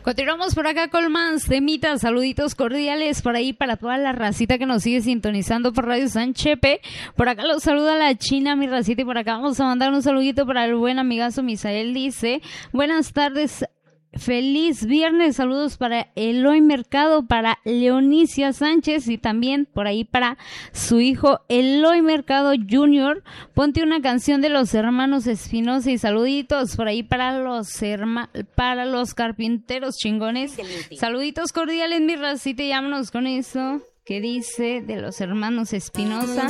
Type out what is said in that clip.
Continuamos por acá con más temitas, saluditos cordiales por ahí para toda la racita que nos sigue sintonizando por Radio San Chepe. Por acá los saluda la China, mi racita, y por acá vamos a mandar un saludito para el buen amigazo Misael. Dice, buenas tardes, feliz viernes, saludos para Eloy Mercado, para Leonicia Sánchez y también por ahí para su hijo Eloy Mercado Jr. Ponte una canción de los hermanos Espinosa y saluditos por ahí para los carpinteros chingones. Saluditos cordiales, mi racita, y vámonos con eso que dice de los hermanos Espinosa.